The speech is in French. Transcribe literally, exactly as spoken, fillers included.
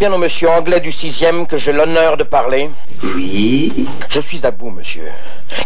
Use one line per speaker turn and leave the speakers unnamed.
bien au monsieur anglais du sixième que j'ai l'honneur de parler?
Oui.
Je suis à bout, monsieur.